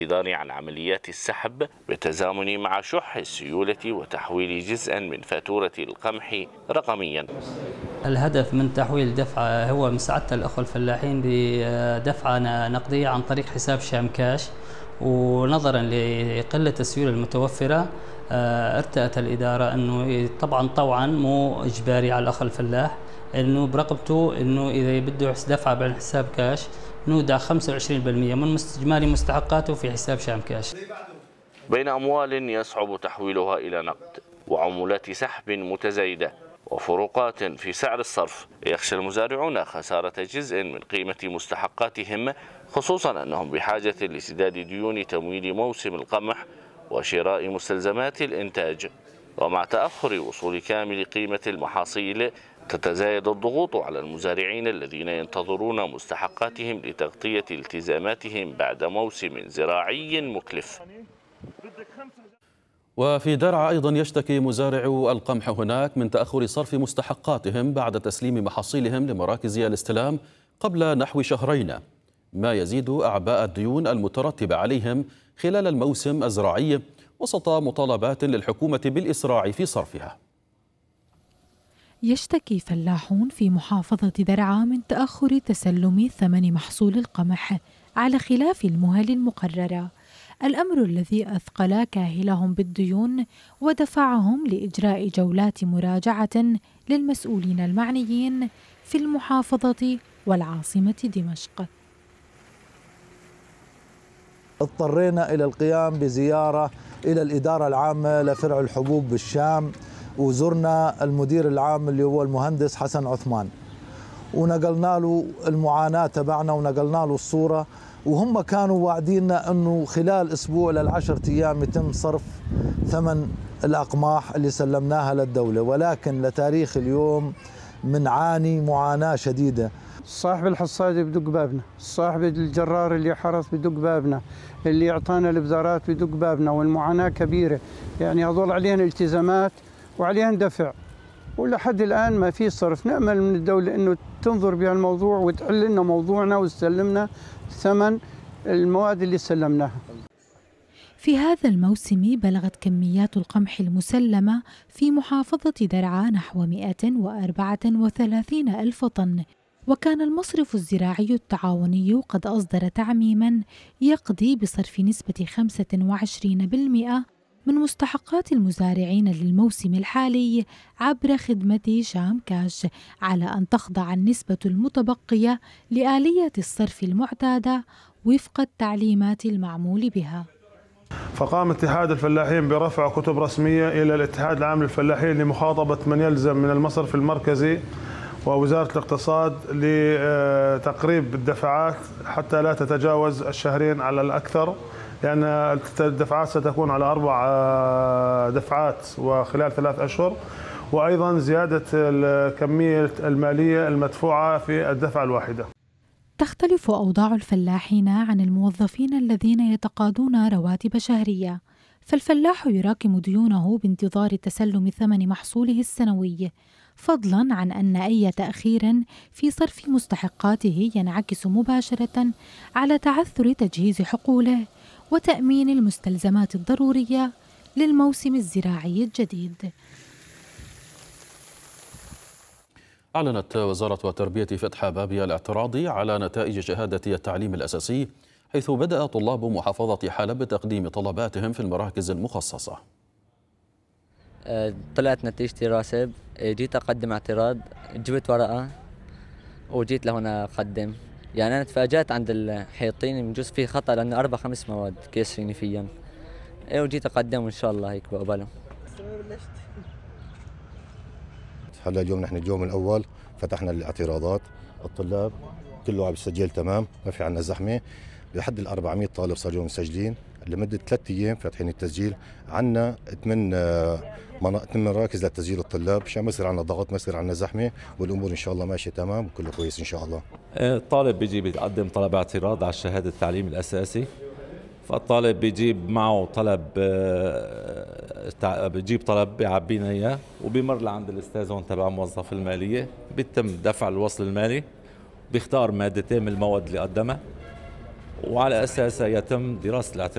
الإدارة عن عمليات السحب بالتزامن مع شح السيولة وتحويل جزءا من فاتورة القمح رقميا. الهدف من تحويل الدفعة هو مساعدة الأخوة الفلاحين بدفعة نقدية عن طريق حساب شام كاش، ونظرا لقلة السيولة المتوفرة ارتأت الإدارة أنه طبعا مو إجباري على الأخ الفلاح، أنه برقبته أنه إذا بده دفعة بعن حساب كاش نودع 25% من إجمالي مستحقاته في حساب شام كاش. بين أموال يصعب تحويلها إلى نقد وعمولات سحب متزايدة وفروقات في سعر الصرف، يخشى المزارعون خسارة جزء من قيمة مستحقاتهم، خصوصا أنهم بحاجة لسداد ديون تمويل موسم القمح وشراء مستلزمات الإنتاج. ومع تأخر وصول كامل قيمة المحاصيل تتزايد الضغوط على المزارعين الذين ينتظرون مستحقاتهم لتغطية التزاماتهم بعد موسم زراعي مكلف. وفي درعا أيضا يشتكي مزارعو القمح هناك من تأخر صرف مستحقاتهم بعد تسليم محاصيلهم لمراكز الاستلام قبل نحو شهرين، ما يزيد أعباء الديون المترتبة عليهم خلال الموسم الزراعي وسط مطالبات للحكومة بالإسراع في صرفها. يشتكي فلاحون في محافظة درعا من تأخر تسلم ثمن محصول القمح على خلاف المهل المقررة، الأمر الذي أثقل كاهلهم بالديون ودفعهم لإجراء جولات مراجعة للمسؤولين المعنيين في المحافظة والعاصمة دمشق. اضطرينا إلى القيام بزيارة إلى الإدارة العامة لفرع الحبوب بالشام، وزرنا المدير العام اللي هو المهندس حسن عثمان، ونقلنا له المعاناة تبعنا ونقلنا له الصورة، وهم كانوا واعديننا أنه خلال أسبوع ل10 أيام يتم صرف ثمن الأقماح اللي سلمناها للدولة، ولكن لتاريخ اليوم منعاني معاناة شديدة. صاحب الحصاد بدق بابنا، صاحب الجرار اللي حرث بدق بابنا، اللي يعطانا البذارات بدق بابنا، والمعاناة كبيرة. يعني هذول عليهم التزامات وعليهم دفع، ولحد الآن ما في صرف. نأمل من الدولة أنه تنظر بهالموضوع وتحل لنا موضوعنا وتسلمنا ثمن المواد اللي سلمناها. في هذا الموسم بلغت كميات القمح المسلمة في محافظة درعا نحو 134 ألف طن، وكان المصرف الزراعي التعاوني قد أصدر تعميماً يقضي بصرف نسبة 25% من مستحقات المزارعين للموسم الحالي عبر خدمة شام كاش، على أن تخضع النسبة المتبقية لآلية الصرف المعتادة وفق التعليمات المعمول بها. فقام اتحاد الفلاحين برفع كتب رسمية إلى الاتحاد العام للفلاحين لمخاطبة من يلزم من المصرف المركزي ووزارة الاقتصاد لتقريب الدفعات حتى لا تتجاوز الشهرين على الأكثر، لأن الدفعات ستكون على 4 دفعات وخلال 3 أشهر، وأيضا زيادة الكمية المالية المدفوعة في الدفعة الواحدة. تختلف أوضاع الفلاحين عن الموظفين الذين يتقاضون رواتب شهرية، فالفلاح يراكم ديونه بانتظار تسلم ثمن محصوله السنوي، فضلاً عن أن أي تأخير في صرف مستحقاته ينعكس مباشرة على تعثر تجهيز حقوله وتأمين المستلزمات الضرورية للموسم الزراعي الجديد. أعلنت وزارة التربية فتح بابها الاعتراضي على نتائج شهادة التعليم الأساسي، حيث بدأ طلاب محافظة حلب بتقديم طلباتهم في المراكز المخصصة. طلعت نتيجتي راسب، جيت أقدم اعتراض، جبت ورقة وجيت لهنا أقدم. يعني أنا تفاجأت عند الحيطين بجوز فيه خطأ، لأنه 4-5 مواد كيسريني فيهم. وجيت أقدم وإن شاء الله هيك بقبله. هلا اليوم نحن اليوم الأول فتحنا الاعتراضات، الطلاب كله عم يسجل تمام، ما في عندنا زحمة، بحد 400 طالب صار اليوم مسجلين لمدة 3 أيام فاتحين التسجيل. عندنا 8 مراكز لتسجيل الطلاب مشان ما يصير عندنا ضغط، ما يصير عندنا زحمة، والأمور إن شاء الله ماشية تمام وكله كويس إن شاء الله. الطالب بيجي بيقدم طلب اعتراض على شهادة التعليم الأساسي، فالطالب بيجيب معه طلب، بيجيب طلب بيعبينا إياه وبيمر لعند الأستاذ هون تبع موظف المالية، بيتم دفع الوصل المالي، بيختار مادتين من المواد اللي قدمها وعلى أساسها يتم دراسة الاعتراض.